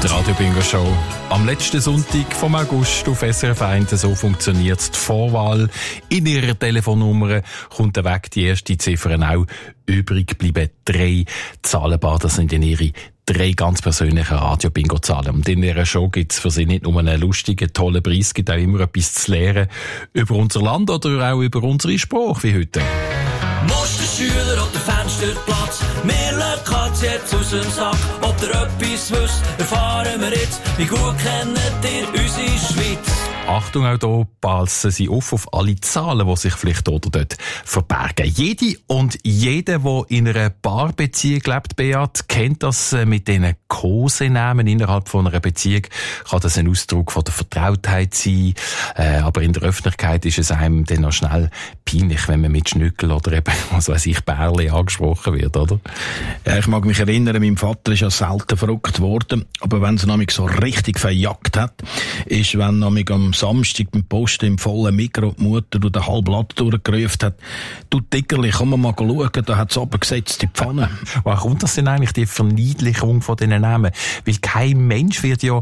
Die Radio Bingo Show. Am letzten Sonntag vom August auf SRF 1, so funktioniert die Vorwahl. In ihrer Telefonnummer kommt der Weg die erste Ziffer auch. Übrig bleiben 3 Zahlenbar. Das sind dann ihre 3 ganz persönlichen Radio-Bingo-Zahlen. Und in dieser Show gibt es für Sie nicht nur einen lustigen, tollen Preis, es gibt auch immer etwas zu lernen über unser Land oder auch über unsere Sprache, wie heute. Musterschüler oder Fensterplatz, wir lassen Katz jetzt aus dem Sack. Ob ihr etwas wisst, erfahren wir jetzt. Wie gut kennt ihr unsere Schweiz? Achtung, auch hier passen Sie auf alle Zahlen, die sich vielleicht dort oder dort verbergen. Jede und jeder, der in einer Paarbeziehung lebt, Beat, kennt das mit diesen Kosenamen innerhalb von einer Beziehung. Kann das ein Ausdruck von der Vertrautheit sein, aber in der Öffentlichkeit ist es einem dann noch schnell peinlich, wenn man mit Schnückel oder eben, was weiss ich, Bärli angesprochen wird, oder? Ja, ich mag mich erinnern, mein Vater ist ja selten verrückt worden, aber wenn es nämlich so richtig verjagt hat, ist, wenn nämlich am Samstag beim Posten im vollen Mikro die Mutter durch den halben Laden durchgerufen hat, du Tickerli, komm mal schauen, da hat es runtergesetzt, die Pfanne. Woher kommt das denn eigentlich, die Verniedlichung von diesen Namen? Weil kein Mensch wird ja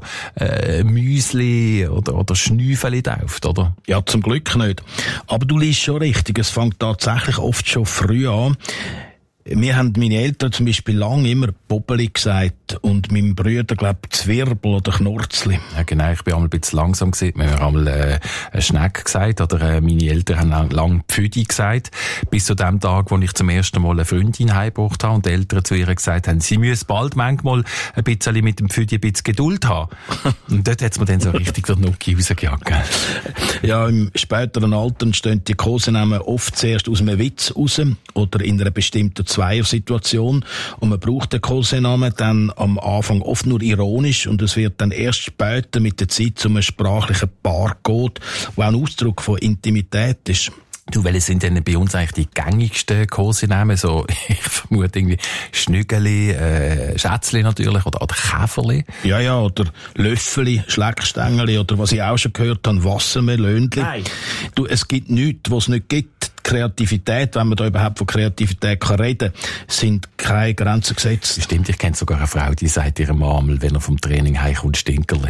Müsli oder Schnüfeli getauft, oder? Ja, zum Glück nicht. Aber du liest schon richtig, es fängt tatsächlich oft schon früh an. Mir haben meine Eltern zum Beispiel lange immer Bobbeli gesagt und meinem Bruder, glaub, Zwirbel oder Knurzli. Ja, genau, ich bin einmal ein bisschen langsam gewesen. Wir haben einmal eine Schnecke gesagt oder meine Eltern haben lang Pfüdi gesagt. Bis zu dem Tag, wo ich zum ersten Mal eine Freundin heimgebracht habe und die Eltern zu ihr gesagt haben, sie müssen bald manchmal ein bisschen mit dem Pfüdi ein bisschen Geduld haben. Und dort hat's mir dann so richtig der Nuki rausgejagt. Ja, im späteren Alter entstehen die Kosenamen oft zuerst aus einem Witz raus oder in einer bestimmten Zweiersituation und man braucht den Kosenamen dann am Anfang oft nur ironisch und es wird dann erst später mit der Zeit zu einem sprachlichen Barcode, der auch ein Ausdruck von Intimität ist. Du, welche sind denn bei uns eigentlich die gängigsten Kosenamen? So, ich vermute irgendwie Schnüggeli, Schätzli natürlich oder Käferli. Ja, oder Löffeli, Schleckstängeli oder was ich auch schon gehört habe, Wassermelönli. Nein. Du, es gibt nichts, was es nicht gibt. Kreativität, wenn man da überhaupt von Kreativität kann reden, sind keine Grenzen gesetzt. Stimmt, ich kenne sogar eine Frau, die sagt ihrem Mann, wenn er vom Training heimkommt, Stinkerli.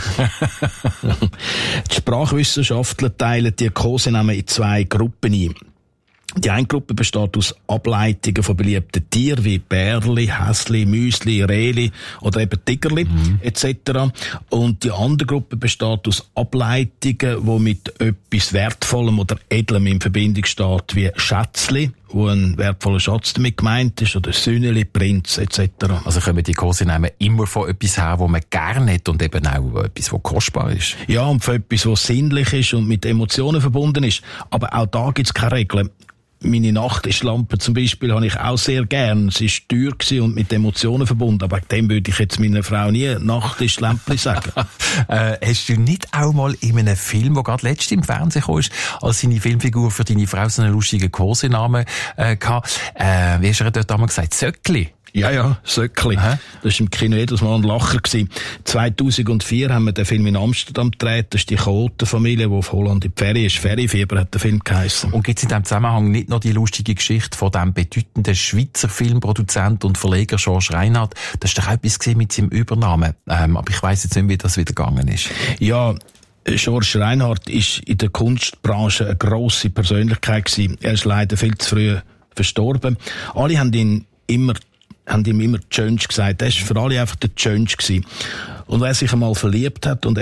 Die Sprachwissenschaftler teilen die Kosenamen in 2 Gruppen ein. Die eine Gruppe besteht aus Ableitungen von beliebten Tieren wie Bärli, Häsli, Müsli, Rehli oder eben Tigerli etc. Und die andere Gruppe besteht aus Ableitungen, die mit etwas Wertvollem oder Edlem in Verbindung steht, wie Schätzli, wo ein wertvoller Schatz damit gemeint ist, oder Sühneli, Prinz etc. Also kommen die Kosenamen immer von etwas her, wo man gerne hat und eben auch etwas, was kostbar ist. Ja, und von etwas, was sinnlich ist und mit Emotionen verbunden ist. Aber auch da gibt es keine Regeln. Meine Nachttischlampe zum Beispiel habe ich auch sehr gern. Sie war teuer und mit Emotionen verbunden. Aber wegen dem würde ich jetzt meiner Frau nie Nachttischlampe sagen. Hast du nicht auch mal in einem Film, der gerade letztens im Fernsehen kam, als seine Filmfigur für deine Frau so einen lustigen Kosenamen gehabt? Wie hast du dort einmal gesagt? Söckli? Ja, Söckli. Das war im Kino jedes Mal ein Lacher gewesen. 2004 haben wir den Film in Amsterdam gedreht. Das ist die Chaotenfamilie, die auf Holland in die Ferien ist. Feriefieber hat der Film geheissen. Und gibt es in diesem Zusammenhang nicht noch die lustige Geschichte von dem bedeutenden Schweizer Filmproduzent und Verleger George Reinhardt? Das ist doch auch etwas mit seinem Übernamen. Aber ich weiss jetzt nicht, wie das wieder gegangen ist. Ja, George Reinhardt ist in der Kunstbranche eine grosse Persönlichkeit gewesen. Er ist leider viel zu früh verstorben. Alle haben ihm immer Change gesagt. Er war für alle einfach der Change gewesen. Und wer sich einmal verliebt hat und